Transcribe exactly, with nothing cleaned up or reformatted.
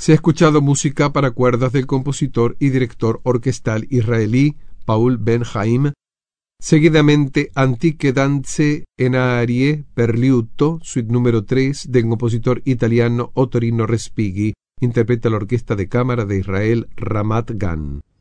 Se ha escuchado música para cuerdas del compositor y director orquestal israelí Paul Ben-Haim, seguidamente Antiche danze en arie per liuto, suite número tres, del compositor italiano Ottorino Respighi, interpreta la Orquesta de Cámara de Israel Ramat Gan.